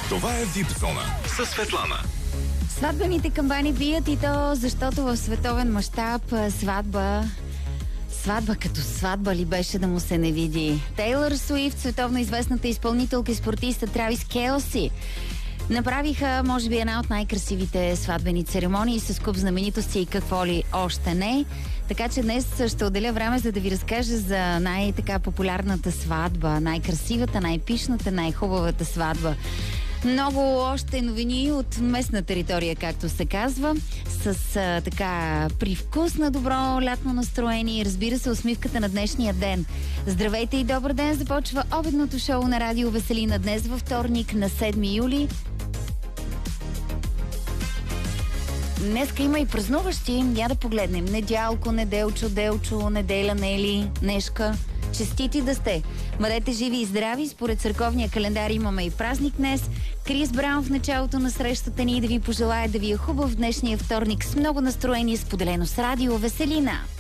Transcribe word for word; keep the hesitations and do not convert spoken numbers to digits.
Това е Випзона със Светлана. Сватбените камбани бият и то, защото в световен мащаб сватба... Сватба като сватба ли беше да му се не види? Тейлър Суифт, световно известната изпълнителка и спортиста Травис Келси направиха, може би, една от най-красивите сватбени церемонии с куп знаменитости и какво ли още не. Така че днес ще отделя време, за да ви разкажа за най-така популярната сватба, най-красивата, най-пишната, най-хубавата сватба. Много още новини от местна територия, както се казва, с а, така привкус на добро лятно настроение и, разбира се, усмивката на днешния ден. Здравейте и добър ден! Започва обедното шоу на Радио Веселина днес във вторник на седми юли. Днеска има и празнуващи. Я да погледнем. Недялко, Неделчо, Делчо, Неделя, Нели, Нешка. Честити да сте! Бъдете живи и здрави. Според църковния календар имаме и празник днес. Крис Браун в началото на срещата ни да ви пожелая да ви е хубав днешния вторник с много настроение, споделено с Радио Веселина.